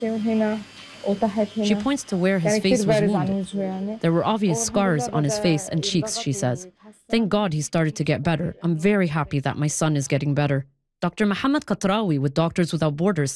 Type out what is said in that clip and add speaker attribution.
Speaker 1: She points to where his face was wounded. There were obvious scars on his face and cheeks, she says. Thank God he started to get better. I'm very happy that my son is getting better. Dr. Mohammed Katrawi with Doctors Without Borders